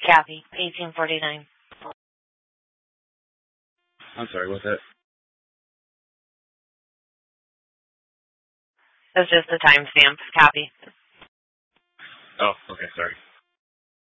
Kathy, 1849. I'm sorry, what's that? That's just the timestamp. Copy. Oh, okay, sorry.